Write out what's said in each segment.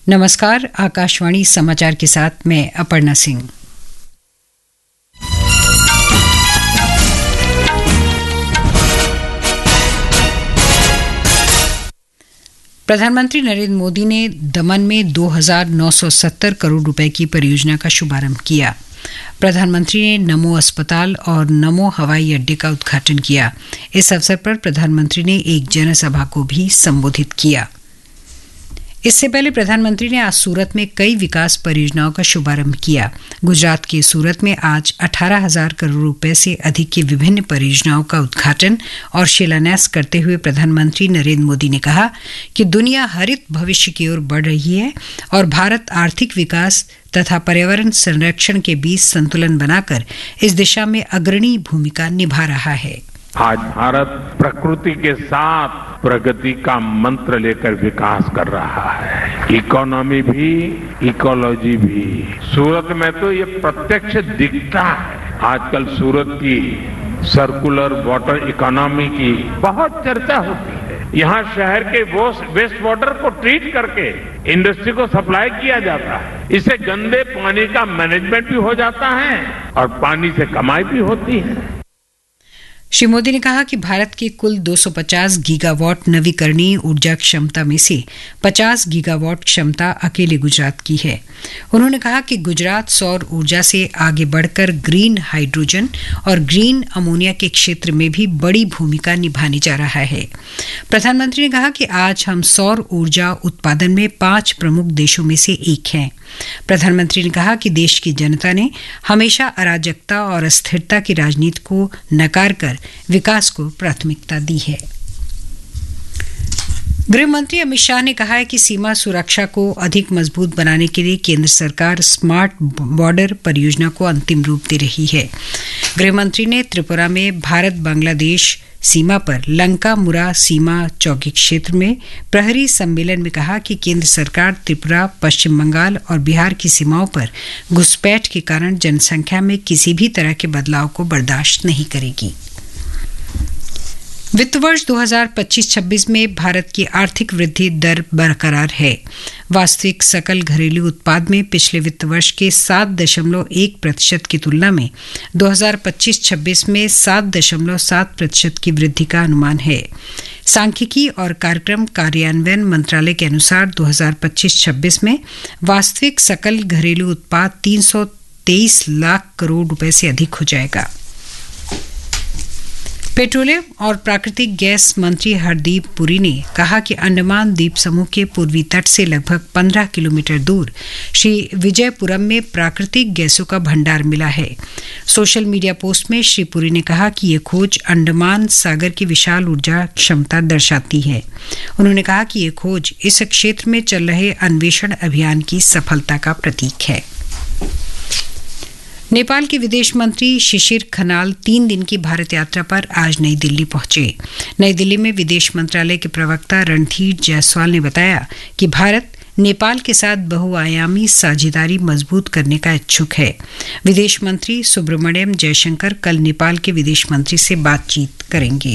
नमस्कार, आकाशवाणी समाचार के साथ मैं अपर्णा सिंह। प्रधानमंत्री नरेंद्र मोदी ने दमन में 2,970 करोड़ रुपए की परियोजना का शुभारंभ किया। प्रधानमंत्री ने नमो अस्पताल और नमो हवाई अड्डे का उद्घाटन किया। इस अवसर पर प्रधानमंत्री ने एक जनसभा को भी संबोधित किया। इससे पहले प्रधानमंत्री ने आज सूरत में कई विकास परियोजनाओं का शुभारंभ किया। गुजरात के सूरत में आज 18,000 करोड़ रुपए से अधिक की विभिन्न परियोजनाओं का उद्घाटन और शिलान्यास करते हुए प्रधानमंत्री नरेंद्र मोदी ने कहा कि दुनिया हरित भविष्य की ओर बढ़ रही है और भारत आर्थिक विकास तथा पर्यावरण संरक्षण के बीच संतुलन बनाकर इस दिशा में अग्रणी भूमिका निभा रहा है। आज भारत प्रकृति के साथ प्रगति का मंत्र लेकर विकास कर रहा है। इकोनॉमी भी, इकोलॉजी भी। सूरत में तो ये प्रत्यक्ष दिखता है। आजकल सूरत की सर्कुलर वाटर इकोनॉमी की बहुत चर्चा होती है। यहाँ शहर के वेस्ट वाटर को ट्रीट करके इंडस्ट्री को सप्लाई किया जाता है। इससे गंदे पानी का मैनेजमेंट भी हो जाता है और पानी से कमाई भी होती है। श्री मोदी ने कहा कि भारत के कुल 250 गीगावाट नवीकरणीय ऊर्जा क्षमता में से 50 गीगावाट क्षमता अकेले गुजरात की है। उन्होंने कहा कि गुजरात सौर ऊर्जा से आगे बढ़कर ग्रीन हाइड्रोजन और ग्रीन अमोनिया के क्षेत्र में भी बड़ी भूमिका निभाने जा रहा है। प्रधानमंत्री ने कहा कि आज हम सौर ऊर्जा उत्पादन में 5 प्रमुख देशों में से एक हैं। प्रधानमंत्री ने कहा कि देश की जनता ने हमेशा अराजकता और अस्थिरता की राजनीति को नकार कर विकास को प्राथमिकता दी है। गृह मंत्री अमित शाह ने कहा है कि सीमा सुरक्षा को अधिक मजबूत बनाने के लिए केंद्र सरकार स्मार्ट बॉर्डर परियोजना को अंतिम रूप दे रही है। गृह मंत्री ने त्रिपुरा में भारत बांग्लादेश सीमा पर लंका मुरा सीमा चौकी क्षेत्र में प्रहरी सम्मेलन में कहा कि केंद्र सरकार त्रिपुरा, पश्चिम बंगाल और बिहार की सीमाओं पर घुसपैठ के कारण जनसंख्या में किसी भी तरह के बदलाव को बर्दाश्त नहीं करेगी। वित्त वर्ष 2025-26 में भारत की आर्थिक वृद्धि दर बरकरार है। वास्तविक सकल घरेलू उत्पाद में पिछले वित्त वर्ष के 7.1% की तुलना में 2025-26 में 7.7% की वृद्धि का अनुमान है। सांख्यिकी और कार्यक्रम कार्यान्वयन मंत्रालय के अनुसार 2025-26 में वास्तविक सकल घरेलू उत्पाद 323 लाख करोड़ रुपए से अधिक हो जाएगा। पेट्रोलियम और प्राकृतिक गैस मंत्री हरदीप पुरी ने कहा कि अंडमान द्वीप समूह के पूर्वी तट से लगभग 15 किलोमीटर दूर श्री विजयपुरम में प्राकृतिक गैसों का भंडार मिला है। सोशल मीडिया पोस्ट में श्री पुरी ने कहा कि ये खोज अंडमान सागर की विशाल ऊर्जा क्षमता दर्शाती है। उन्होंने कहा कि ये खोज इस क्षेत्र में चल रहे अन्वेषण अभियान की सफलता का प्रतीक है। नेपाल के विदेश मंत्री शिशिर खनाल 3 दिन की भारत यात्रा पर आज नई दिल्ली पहुंचे। नई दिल्ली में विदेश मंत्रालय के प्रवक्ता रणधीर जायसवाल ने बताया कि भारत नेपाल के साथ बहुआयामी साझेदारी मजबूत करने का इच्छुक है। विदेश मंत्री सुब्रमण्यम जयशंकर कल नेपाल के विदेश मंत्री से बातचीत करेंगे।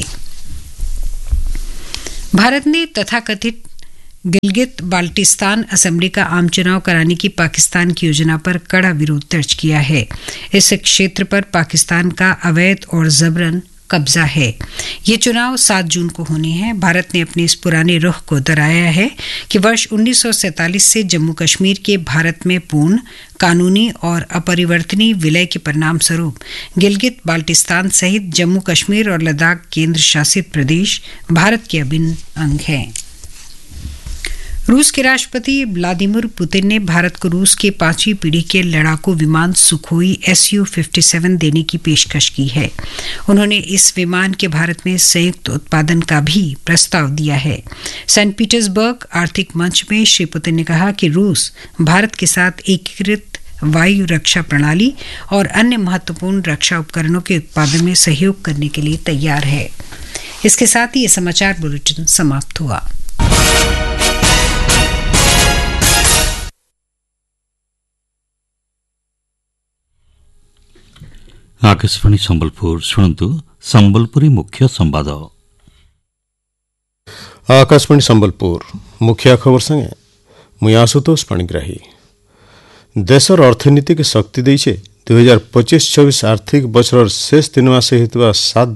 भारत ने तथाकथित गिलगित बाल्टिस्तान असेंबली का आम चुनाव कराने की पाकिस्तान की योजना पर कड़ा विरोध दर्ज किया है। इस क्षेत्र पर पाकिस्तान का अवैध और जबरन कब्जा है। ये चुनाव 7 जून को होने हैं। भारत ने अपने इस पुराने रुख को दोहराया है कि वर्ष 1947 से जम्मू कश्मीर के भारत में पूर्ण, कानूनी और अपरिवर्तनीय विलय के परिणाम स्वरूप गिलगित बाल्टिस्तान सहित जम्मू कश्मीर और लद्दाख केंद्र शासित प्रदेश भारत के अभिन्न अंग हैं। रूस के राष्ट्रपति व्लादिमीर पुतिन ने भारत को रूस के 5वीं पीढ़ी के लड़ाकू विमान सुखोई Su-57 देने की पेशकश की है। उन्होंने इस विमान के भारत में संयुक्त उत्पादन का भी प्रस्ताव दिया है। सेंट पीटर्सबर्ग आर्थिक मंच में श्री पुतिन ने कहा कि रूस भारत के साथ एकीकृत वायु रक्षा प्रणाली और अन्य महत्वपूर्ण रक्षा उपकरणों के उत्पादन में सहयोग करने के लिए तैयार है। इसके साथ ही ये समाचार बुलेटिन समाप्त हुआ। आकाशवाणी सम्बलपुर शुणन्तु सम्बलपुरी मुख्य संवाद। आकाशवाणी सम्बलपुर मुख्य खबर संगे मुई आशुतोष पाणिग्राही। देशर अर्थनीति के शक्ति देइछे 2025-26 आर्थिक वर्षर शेष 3 मास हेतुवा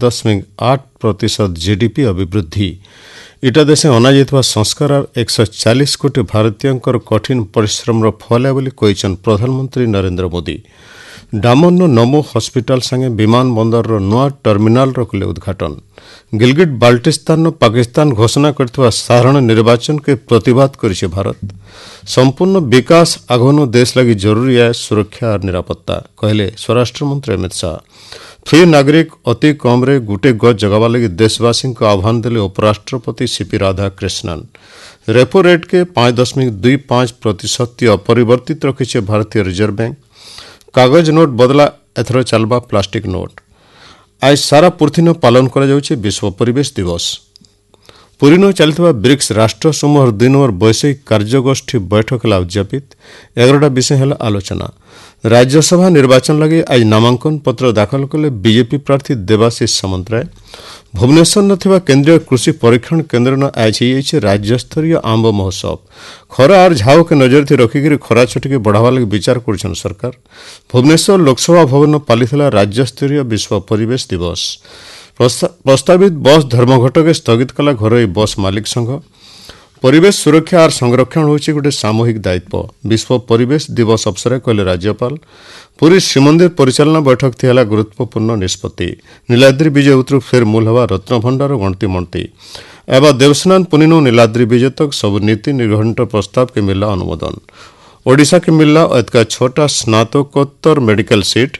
7.8% जीडीपी अभिवृद्धि इटा देशे अनाଯାଇଥିବା संस्कार 140 कोटी भारतीयंकर कठिन परिश्रम फल बोली कहिछन प्रधानमंत्री नरेंद्र मोदी। डामन नमो हॉस्पिटल संगे विमान बंदर नुआ टर्मिनाल कले उद्घाटन। गिलगिट बाल्टिस्तान पाकिस्तान घोषणा करथिबा साधारण निर्वाचन के प्रतिवाद करिছে भारत। संपूर्ण विकास आगोनो देश लगी जरूरी है सुरक्षा और निरापत्ता कहले स्वराष्ट्र मंत्री अमित शाह। फ्री नागरिक अति कम रे गुटे गज जगावा लगी देशवासी को आह्वान देले उपराष्ट्रपति सीपी राधाकृष्णन। रेपो रेट के 5.25% अपरिवर्तित रखिছে भारतीय रिजर्व बैंक। कागज नोट बदला एथर चलबा प्लास्टिक नोट। आज सारा पृथ्वी पालन करा जाउछे विश्व परिवेश दिवस। पुरीन चलता ब्रिक्स राष्ट्र समूह 2 नंबर वैश्विक कार्यगोष्ठी बैठक उद्यापित 11टा विषय है आलोचना। राज्यसभा निर्वाचन लगे आज नामांकन पत्र दाखल कले बीजेपी प्रार्थी देवाशीष सामंतराय। भुवनेश्वर नथिबा केंद्रीय कृषि परीक्षण केन्द्र न आज राज्यस्तरीय आंब महोत्सव। खरा और झाव के नजर थी रखिक खरा छुट्टी के बढ़ावा लगे विचार कर सरकार। भुवनेश्वर लोकसभा भवन पालिथिला राज्यस्तरीय विश्व परिवेश दिवस। प्रस्तावित बस धर्मघट के स्थगित कला घरोई बस मालिक संघ। परिवेश सुरक्षा और संरक्षण होछि गोटे सामूहिक दायित्व। विश्व परिवेश दिवस अवसर कहले राज्यपाल। पुरी श्रीमंदिर परिचालना बैठक थी गुरुत्वपूर्ण निष्पत्ति। नीलाद्री विजय उतरु फेर मूल हवा रत्नभंडार गणती मणती एवं देवस्नान पुनिनो नीलाद्री विजय तक सब नीति निर्घंट प्रस्ताव के मिला अनुमोदन। ओडिशा के मिला एतका 6टा स्नातकोत्तर मेडिकल सीट।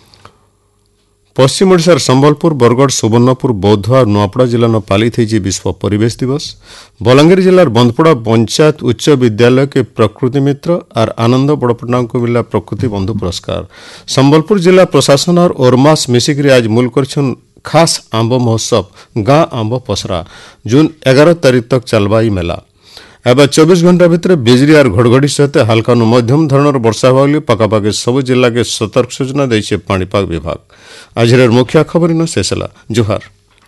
पश्चिम ओडिशार संबलपुर बरगढ़ सुवर्णपुर बौद्ध और नुआपड़ा जिला न पालित है विश्व परिवेश दिवस। बलांगीर जिलार बंदपड़ा पंचायत उच्च विद्यालय के प्रकृति मित्र और आनंद बड़पट्टना को मिला प्रकृति बंधु पुरस्कार। संबलपुर जिला प्रशासन और ओरमास मिसिक आज मूल कर खास आंब महोत्सव गाँ आंब पसरा। जून 11 तारीख तक चलवा मेला। एवं 24 घंटा भितर बिजली और घड़घड़ी सहित हल्का मध्यम धरणर वर्षा होगा पकापाखि सब जिला के सतर्क सूचना देइछे पाणीपाग विभाग। आज मुख्य खबर इन शेष है। जुहार।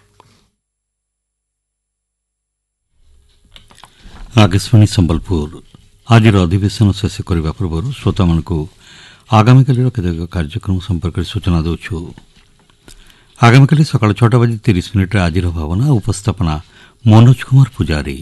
आकाशवाणी संबलपुर आज अधिवेशन शेष करने पूर्व श्रोता मान आगामी केतक कार्यक्रम संपर्क सूचना दौछु। आगामी सकाल 6:30 आज भावना उपस्थापना मनोज कुमार पुजारी।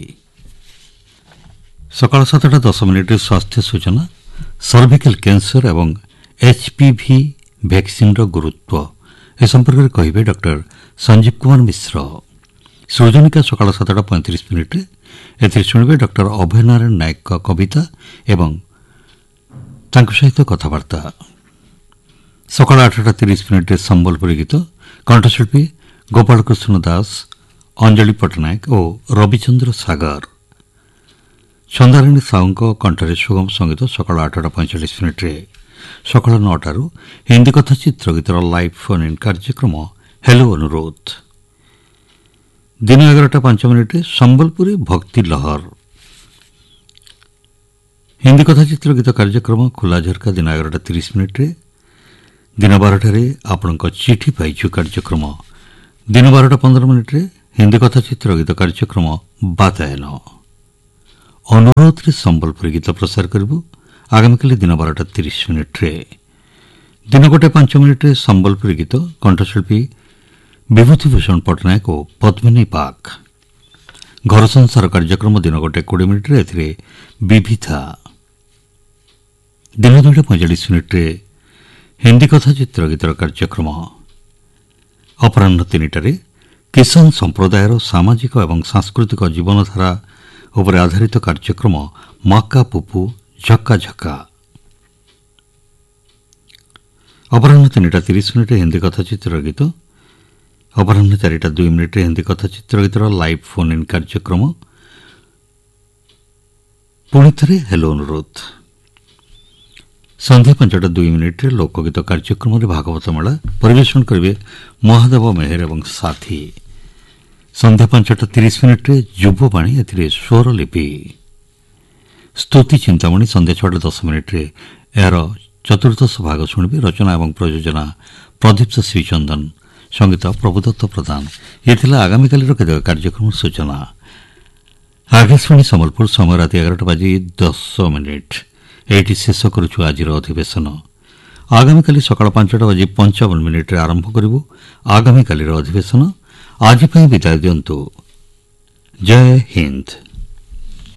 सकाल 7:10 स्वास्थ्य सूचना सर्विकल कैंसर एवं एचपीवी वैक्सीन गुरुत्व ए संपर्क में कहे डॉक्टर संजीव कुमार मिश्र। सृजनिका सकाल 7:35 एथि शुणवे डॉक्टर अभय नारायण नायक का कविता एवं सहित कथबार्ता। सकाल 8:30 संबलपुरी गीत कंठशिल्पी गोपाल कृष्ण दास, अंजलि पट्टनायक और रविचंद्र सागर। चंदाराणी साहू कंठरे सुगम संगीत सकाल 8:45 सकाल 9 हिंदी कथा चित्रगीतर लाइव फोन इन कार्यक्रम हेलो अनुरोध। दिन 11:05 संबलपुरी भक्ति लहर हिंदी कथा चित्रगीत कार्यक्रम खुला झरका दिन 11:30 दिन 12 आपण चिठी पाइछु कार्यक्रम दिन 12:15 हिंदी कथा चित्रगीत कार्यक्रम बातायन अनुरोध रे संबलपुरी गीत प्रसार करूँ आगामी दिन 12:30 दिन 1:05 संबलपुरी गीत कंठशिल्पी विभूतिभूषण पट्टनायक और पद्मिनी पाक। घर संसार कार्यक्रम दिन 1:20 विविधा। दिन 2:45 हिंदी कथा चित्रगीतर कार्यक्रम अपराह 3 किसान संप्रदायर सामाजिक और सांस्कृतिक जीवनधारा उपर आधारित कार्यक्रम माका पुपु झक्का झक्का। अपराह 3:30 हिंदी कथा चित्रगीत अपराह 4:02 हिंदी कथा चित्रगीतर लाइव फोन इन कार्यक्रम पुणी थे हेलो अनुरोध। संध्या 5:02 लोकगीत कार्यक्रम भागवत मेला परिवेशन करेंगे महादेव मेहर एवं साथी। संध्या 5:30 युववाणी ए स्वर लिपि। स्तुति चिंतामणि संध्या 6:10 यार चतुर्दश भाग शुणवे। रचना एवं प्रयोजना प्रदीप्त श्रीचंदन, संगीत प्रभुदत्त प्रधान। ये आगामी कार्यक्रम सूचना। आकाशवाणी सम्बलपुर समय राति 11:10 एटी शेष करुछु आजिर अधिवेशन आगामी सकाळ 5:55 आरंभ करिबु आगामी अधिवेशन आज विदाय दियंतु जय हिंद।